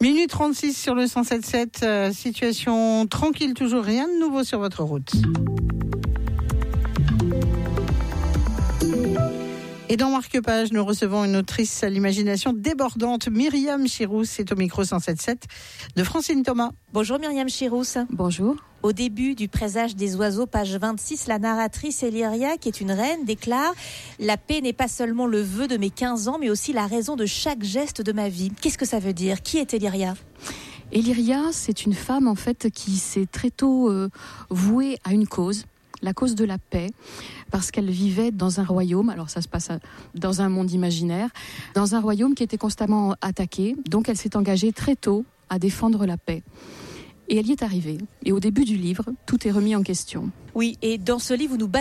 Minute 36 sur le 107.7, situation tranquille, toujours rien de nouveau sur votre route. Et dans Marque-Page, nous recevons une autrice à l'imagination débordante, Myriam Chirousse, c'est au micro 107.7 de Francine Thomas. Bonjour Myriam Chirousse. Bonjour. Au début du Présage des oiseaux, page 26, la narratrice Eléria, qui est une reine, déclare « La paix n'est pas seulement le vœu de mes 15 ans, mais aussi la raison de chaque geste de ma vie ». Qu'est-ce que ça veut dire ? Qui est Eléria ? Eléria, c'est une femme en fait qui s'est très tôt vouée à une cause, la cause de la paix, parce qu'elle vivait dans un royaume, alors ça se passe dans un monde imaginaire, dans un royaume qui était constamment attaqué, donc elle s'est engagée très tôt à défendre la paix. Et elle y est arrivée. Et au début du livre, tout est remis en question. Oui, et dans ce livre, vous nous